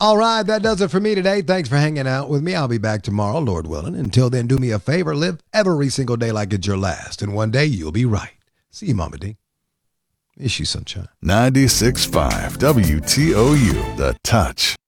All right, that does it for me today. Thanks for hanging out with me. I'll be back tomorrow, Lord willing. Until then, do me a favor. Live every single day like it's your last. And one day you'll be right. See you, Mama D. Miss you, sunshine. 96.5 WTOU, The Touch.